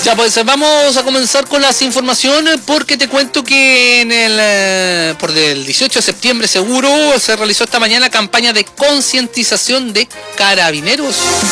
Ya, pues vamos a comenzar con las informaciones porque te cuento que por el 18 de septiembre seguro se realizó esta mañana campaña de concientización de carabineros.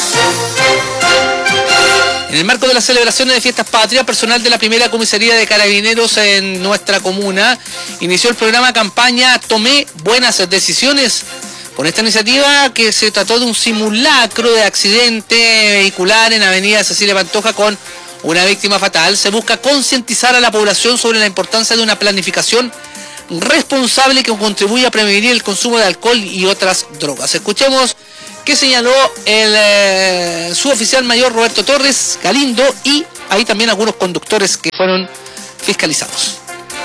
En el marco de las celebraciones de Fiestas Patrias, personal de la primera comisaría de carabineros en nuestra comuna inició el programa campaña Tomé Buenas Decisiones. Con esta iniciativa, que se trató de un simulacro de accidente vehicular en Avenida Cecilia Pantoja con una víctima fatal, se busca concientizar a la población sobre la importancia de una planificación responsable que contribuya a prevenir el consumo de alcohol y otras drogas. Escuchemos qué señaló el suboficial mayor Roberto Torres Galindo y hay también algunos conductores que fueron fiscalizados.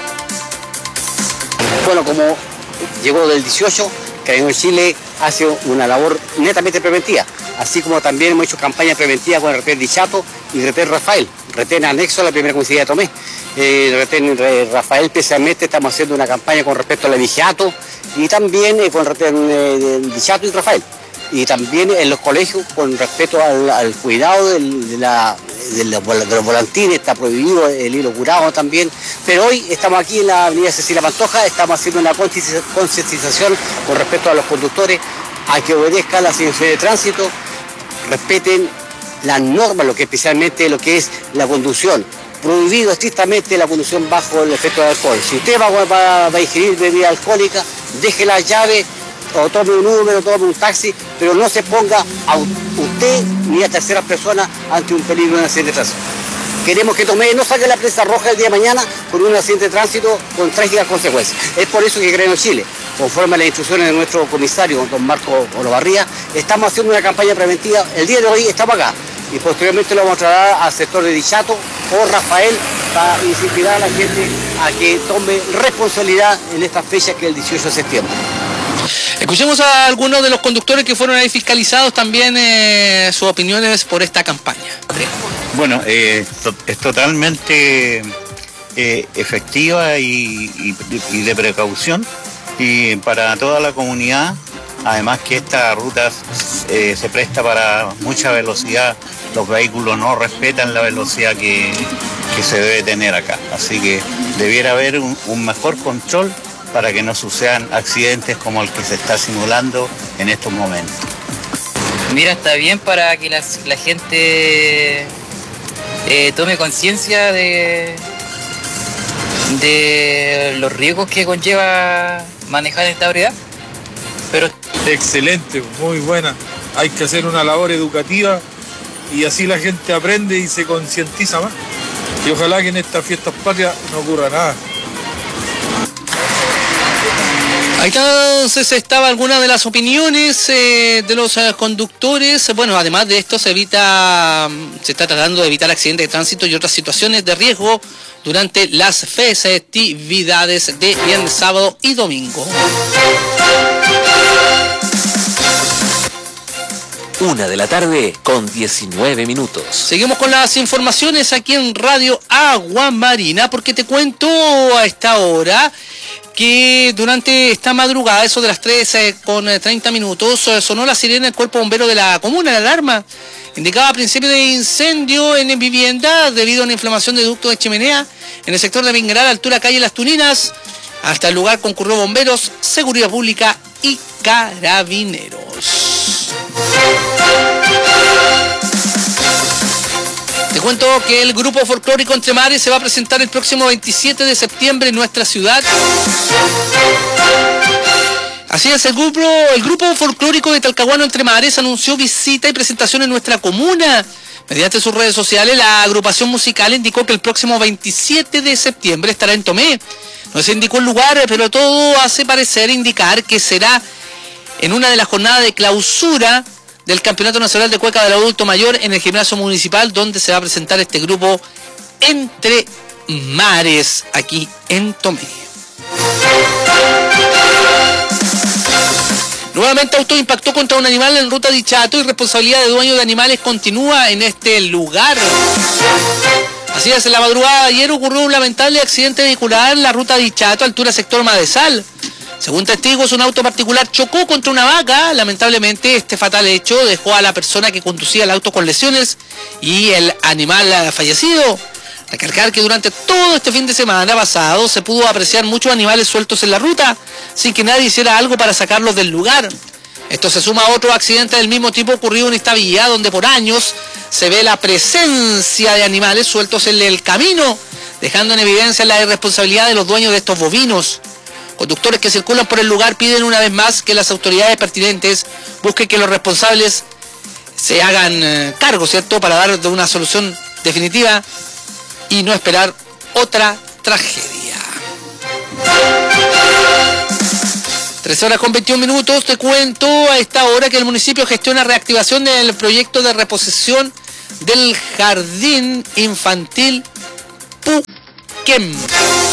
Bueno, como llegó del 18, Carabineros de Chile hace una labor netamente preventiva, así como también hemos hecho campaña preventiva con el retén Dichato y retén Rafael, retén anexo a la primera comisaría de Tomé. Retén Rafael, especialmente estamos haciendo una campaña con respecto a la Dichato y también con el retén Dichato y Rafael. Y también en los colegios con respecto al cuidado de los volantines, está prohibido el hilo curado también. Pero hoy estamos aquí en la avenida Cecilia Pantoja, estamos haciendo una concientización con respecto a los conductores, a que obedezcan las señalizaciones de tránsito, respeten las normas, especialmente lo que es la conducción. Prohibido estrictamente la conducción bajo el efecto de alcohol. Si usted va a ingerir bebida alcohólica, deje las llaves, o tome un Uber o tome un taxi, pero no se ponga a usted ni a terceras personas ante un peligro de un accidente de tránsito. Queremos que Tomé no salga la prensa roja el día de mañana con un accidente de tránsito con trágicas consecuencias. Es por eso que Carabineros de Chile, conforme a las instrucciones de nuestro comisario, don Marco Olavarría, estamos haciendo una campaña preventiva. El día de hoy estamos acá y posteriormente lo vamos a trasladar al sector de Dichato o Rafael para incentivar a la gente a que tome responsabilidad en esta fecha que es el 18 de septiembre. Escuchemos a algunos de los conductores que fueron ahí fiscalizados también sus opiniones por esta campaña. Bueno, es totalmente efectiva y de precaución y para toda la comunidad, además que esta ruta se presta para mucha velocidad, los vehículos no respetan la velocidad que se debe tener acá, así que debiera haber un mejor control para que no sucedan accidentes como el que se está simulando en estos momentos. Mira, está bien para que la gente tome conciencia de los riesgos que conlleva manejar esta ebriedad. Pero excelente, muy buena. Hay que hacer una labor educativa y así la gente aprende y se concientiza más. Y ojalá que en estas fiestas patrias no ocurra nada. Ahí entonces estaba alguna de las opiniones de los conductores. Bueno, además de esto se está tratando de evitar accidentes de tránsito y otras situaciones de riesgo durante las festividades de viernes, sábado y domingo. 1:19 p.m. Seguimos con las informaciones aquí en Radio Agua Marina, porque te cuento a esta hora que durante esta madrugada, eso de las 13:30, sonó la sirena del cuerpo bombero de la comuna, la alarma. Indicaba principio de incendio en vivienda debido a una inflamación de ducto de chimenea en el sector de Vingaral, altura calle Las Tuninas. Hasta el lugar concurrió bomberos, seguridad pública y carabineros. Te cuento que el grupo folclórico Entre Mares se va a presentar el próximo 27 de septiembre en nuestra ciudad. Así es, el grupo folclórico de Talcahuano Entre Mares anunció visita y presentación en nuestra comuna. Mediante sus redes sociales, la agrupación musical indicó que el próximo 27 de septiembre estará en Tomé. No se indicó el lugar, pero todo hace parecer indicar que será en una de las jornadas de clausura del Campeonato Nacional de Cueca del Adulto Mayor en el gimnasio municipal, donde se va a presentar este grupo Entre Mares, aquí en Tomé. Nuevamente auto impactó contra un animal en ruta Dichato y responsabilidad de dueño de animales continúa en este lugar. Así es, en la madrugada de ayer ocurrió un lamentable accidente vehicular en la ruta Dichato, altura sector Madesal. Según testigos, un auto particular chocó contra una vaca. Lamentablemente, este fatal hecho dejó a la persona que conducía el auto con lesiones y el animal fallecido. Recalcar que durante todo este fin de semana pasado se pudo apreciar muchos animales sueltos en la ruta, sin que nadie hiciera algo para sacarlos del lugar. Esto se suma a otro accidente del mismo tipo ocurrido en esta villa, donde por años se ve la presencia de animales sueltos en el camino, dejando en evidencia la irresponsabilidad de los dueños de estos bovinos. Conductores que circulan por el lugar piden una vez más que las autoridades pertinentes busquen que los responsables se hagan cargo, ¿cierto?, para dar una solución definitiva y no esperar otra tragedia. 13:21. Te cuento a esta hora que el municipio gestiona reactivación del proyecto de reposición del jardín infantil Puquem.